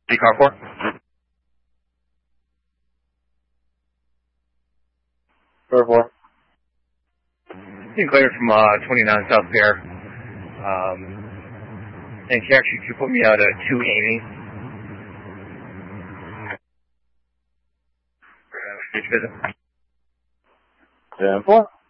Car 4. Car 4. Being cleared from 29 South Pier. And she actually could put me out at 2 Amy. Visit. 10-4.